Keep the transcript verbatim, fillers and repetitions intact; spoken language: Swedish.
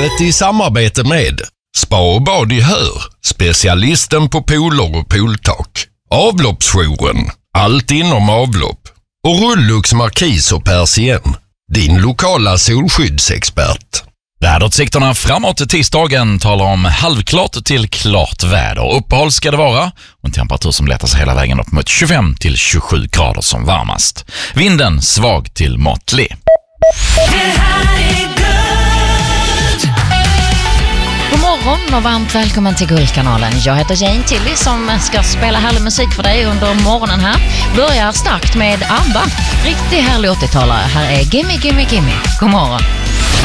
Vädret i samarbete med Spa och bad i Hör, specialisten på pooler och pooltak. Avloppsjouren, allt inom avlopp. Och Rullux Markis och Persien, din lokala solskyddsexpert. Väderutsikterna framåt till tisdagen talar om halvklart till klart väder. Uppehåll ska det vara och en temperatur som letar sig hela vägen upp mot tjugofem till tjugosju grader som varmast. Vinden svag till måttlig. God morgon och varmt välkommen till Guldkanalen. Jag heter Jane Tilly som ska spela härlig musik för dig under morgonen här. Börjar starkt med ABBA. Riktigt härlig åttiotalare. Här är Gimme Gimme Gimme. God morgon.